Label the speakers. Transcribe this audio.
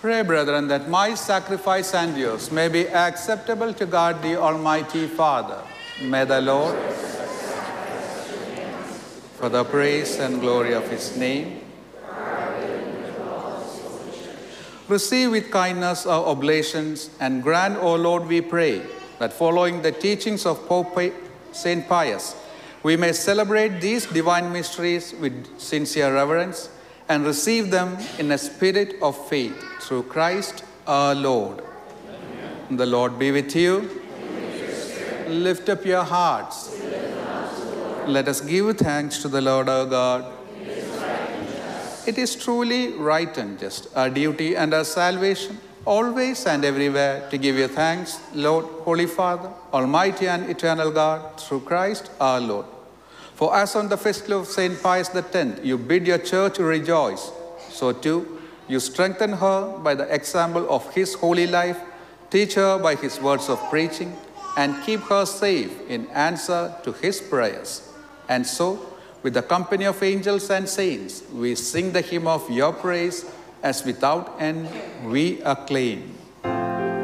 Speaker 1: Pray, brethren, that my sacrifice and yours may be acceptable to God the Almighty Father. May the Lord, for the praise and glory of his name, receive with kindness our oblations, and grant, O Lord, we pray, that following the teachings of Pope St. Pius, we may celebrate these divine mysteries with sincere reverence and receive them in a spirit of faith through Christ our Lord. Amen. The Lord be with you. Lift up your hearts. Let us give thanks to the Lord our God. It is truly right and just, our duty and our salvation, always and everywhere, to give you thanks, Lord, Holy Father, Almighty and eternal God, through Christ our Lord. For as on the festival of St. Pius X, you bid your church rejoice, so too you strengthen her by the example of his holy life, teach her by his words of preaching, and keep her safe in answer to his prayers. And so, with the company of angels and saints, we sing the hymn of your praise, as without end we acclaim.